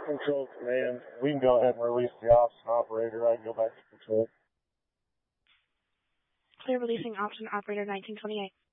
Control command. We can go ahead and release the ops and operator. I can go back to control. Clear releasing ops and operator 1928.